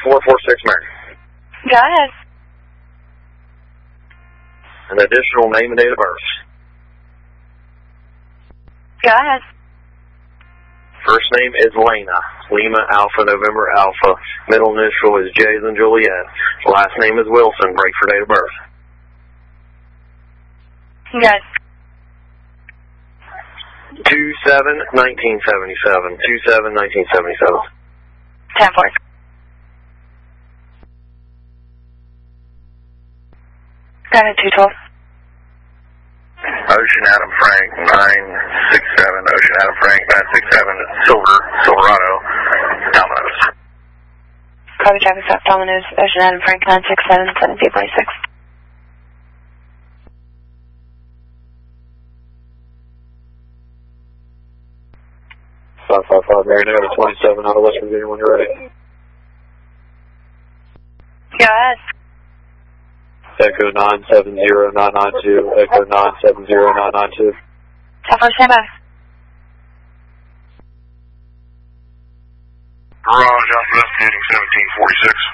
446 Mary. Go ahead. An additional name and date of birth. Go ahead. First name is Lena. Lima Alpha November Alpha. Middle initial is J as in Juliet. Last name is Wilson. Break for date of birth. Yes. 2/7/1977. 2/7/1977. 10-4. Go ahead, 212. Ocean Adam Frank 967. Ocean Adam Frank 967. Silverado. Domino's. Copy traffic stop Domino's. Ocean Adam Frank 967. 1726. Mary Nevada 27 out of West Virginia when you're ready. Go ahead. Echo 970992. Echo 970992. 10-4, stand by. Garage, I'm investigating 1746.